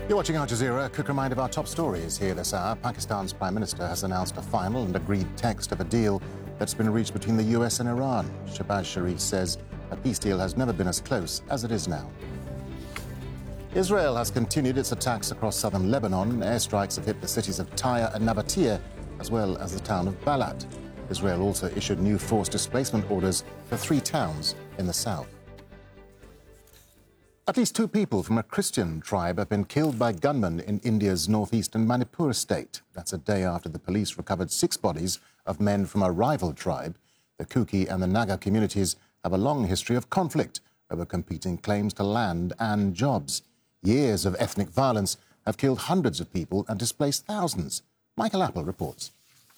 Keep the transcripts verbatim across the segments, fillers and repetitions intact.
You're watching Al Jazeera. A quick reminder of our top stories here this hour. Pakistan's Prime Minister has announced a final and agreed text of a deal that's been reached between the U S and Iran. Shehbaz Sharif says a peace deal has never been as close as it is now. Israel has continued its attacks across southern Lebanon. Airstrikes have hit the cities of Tyre and Nabatea, as well as the town of Balat. Israel also issued new forced displacement orders for three towns in the south. At least two people from a Christian tribe have been killed by gunmen in India's northeastern Manipur state. That's a day after the police recovered six bodies of men from a rival tribe. The Kuki and the Naga communities have a long history of conflict over competing claims to land and jobs. Years of ethnic violence have killed hundreds of people and displaced thousands. Michael Apple reports.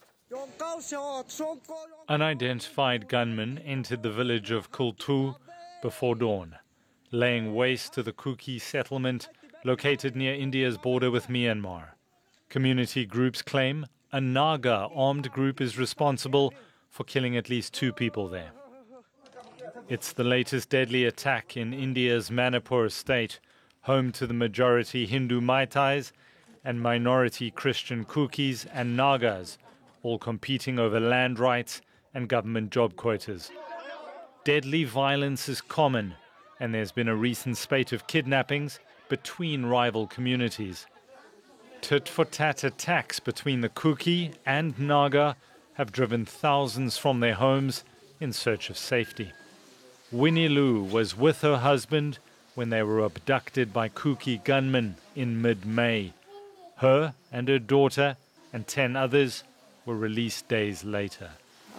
Unidentified gunmen entered the village of Kultu before dawn, laying waste to the Kuki settlement located near India's border with Myanmar. Community groups claim a Naga armed group is responsible for killing at least two people there. It's the latest deadly attack in India's Manipur state, home to the majority Hindu Meiteis and minority Christian Kukis and Nagas, all competing over land rights and government job quotas. Deadly violence is common, and there's been a recent spate of kidnappings between rival communities. Tit-for-tat attacks between the Kuki and Naga have driven thousands from their homes in search of safety. Winnie Lou was with her husband when they were abducted by Kuki gunmen in mid-May. Her and her daughter and ten others were released days later.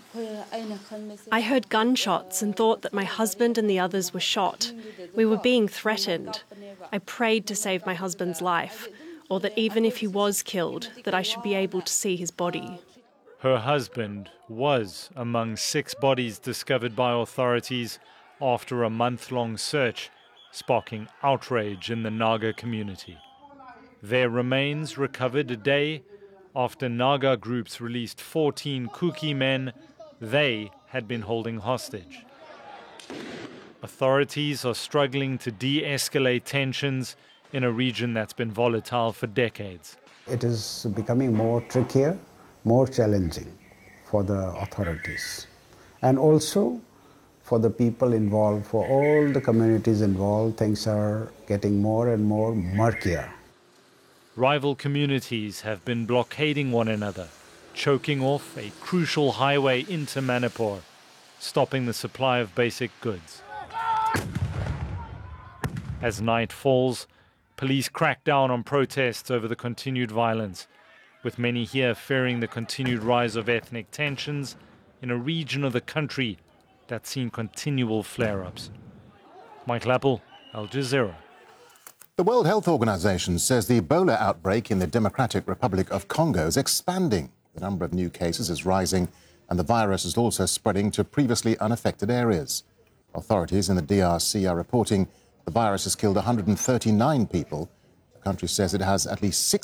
I heard gunshots and thought that my husband and the others were shot. We were being threatened. I prayed to save my husband's life, or that even if he was killed, that I should be able to see his body. Her husband was among six bodies discovered by authorities after a month-long search, sparking outrage in the Naga community. Their remains recovered a day after Naga groups released fourteen Kuki men they had been holding hostage. Authorities are struggling to de-escalate tensions in a region that's been volatile for decades. It is becoming more trickier, more challenging for the authorities, and also for the people involved, for all the communities involved. Things are getting more and more murkier. Rival communities have been blockading one another, choking off a crucial highway into Manipur, stopping the supply of basic goods. As night falls, police crack down on protests over the continued violence, with many here fearing the continued rise of ethnic tensions in a region of the country that's seen continual flare-ups. Michael Apple, Al Jazeera. The World Health Organization says the Ebola outbreak in the Democratic Republic of Congo is expanding. The number of new cases is rising, and the virus is also spreading to previously unaffected areas. Authorities in the D R C are reporting the virus has killed one hundred thirty-nine people. The country says it has at least six